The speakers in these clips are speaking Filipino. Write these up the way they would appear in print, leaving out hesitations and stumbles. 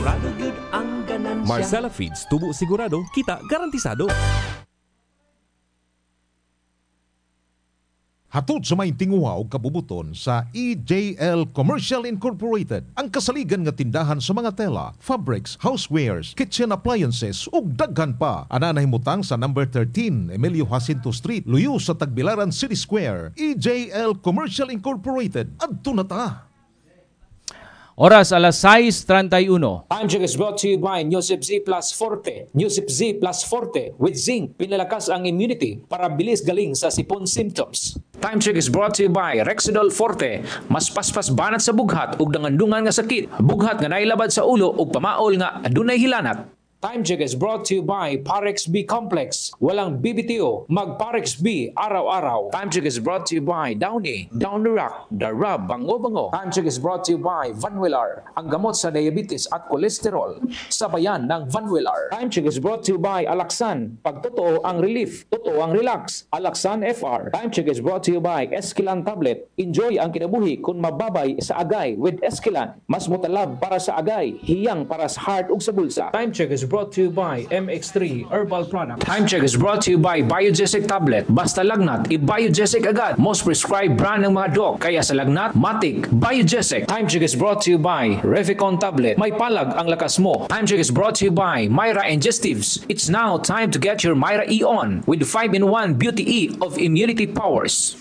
sigurado yun ang ganansya. Marcela Feeds, tubo sigurado, kita garantisado. Hatod sa may tinguha o kabubuton sa EJL Commercial Incorporated, ang kasaligan nga tindahan sa mga tela, fabrics, housewares, kitchen appliances ug daghan pa. Ana nahimutang sa number 13 Emilio Jacinto Street, luyo sa Tagbilaran City Square. EJL Commercial Incorporated. Adto na ta. Oras alas 6:31. Time check is brought to you by Newsip Z Plus Forte. Newsip Z Plus Forte with zinc, pinalakas ang immunity para bilis galing sa sipon symptoms. Time check is brought to you by Rexidol Forte. Mas paspas banat sa bughat ug dangandungan nga sakit. Bughat nga nailabad sa ulo ug pamaol nga adunay hilanat. Time check is brought to you by Parex B Complex. Walang BBTO, mag Parex B araw-araw. Time check is brought to you by Downy, Down the Rock, The Rub, Bango-Bango. Time check is brought to you by Vanwillar, ang gamot sa diabetes at kolesterol. Sabayan ng Vanwillar. Time check is brought to you by Alaxan. Pag totoo ang relief, totoo ang relax. Alaxan FR. Time check is brought to you by Esquilan Tablet. Enjoy ang kinabuhi kung mababay sa agay with Esquilan. Mas mutalab para sa agay, hiyang para sa heart ug sa bulsa. Time check is brought to you by MX3 Herbal Product. Time check is brought to you by Biogesic Tablet. Basta lagnat, i-Biogesic agad. Most prescribed brand ng mga doc. Kaya sa lagnat, matik, Biogesic. Time check is brought to you by Revicon Tablet. May palag ang lakas mo. Time check is brought to you by Myra Ingestives. It's now time to get your Myra E on with 5-in-1 Beauty E of immunity powers.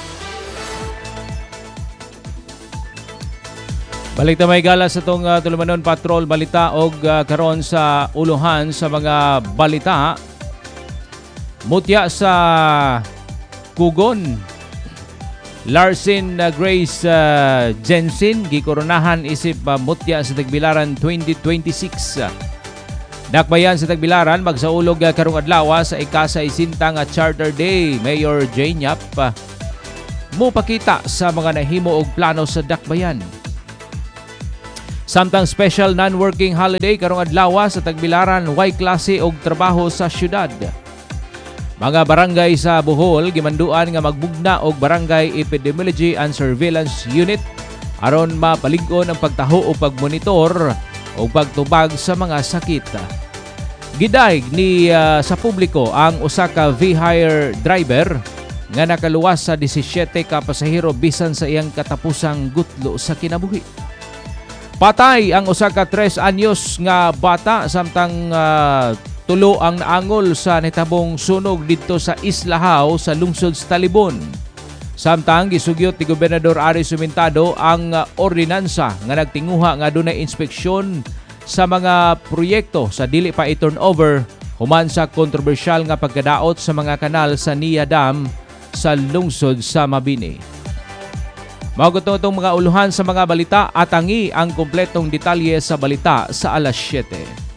Balik na may gala sa itong Tulumanon Patrol balita o karon sa uluhan sa mga balita. Mutya sa Kugon, Larsen Grace Jensen gikoronahan isip mutya sa Tagbilaran 2026. Dakbayan sa Tagbilaran magsaulog karong adlaw sa ika-60 nga Charter Day. Mayor Jane Yap mupakita sa mga nahimo og plano sa dakbayan. Samtang special non-working holiday karong adlaw sa Tagbilaran, way klase og trabaho sa syudad. Mga barangay sa Bohol gimanduan nga magbugna og Barangay Epidemiology and Surveillance Unit aron mapalig-on ang pagtaho o pagmonitor o pagtubag sa mga sakit. Gidayeg ni sa publiko ang usa ka V-Hire driver nga nakaluwas sa 17 ka pasahero bisan sa iyang katapusang gutlo sa kinabuhi. Patay ang usa ka 3 anyos nga bata samtang tulo ang naangol sa nitabong sunog dito sa Islahao sa lungsod sa Talibon. Samtang gisugyot ni Gobernador Ari Sumintado ang ordinansa nga nagtinguha nga dunay inspeksyon sa mga proyekto sa dili pa i-turnover human sa kontrobersyal nga pagkadaot sa mga kanal sa Nia Dam sa lungsod sa Mabini. Magugot itong mga uluhan sa mga balita at tangi ang kompletong detalye sa balita sa alas 7.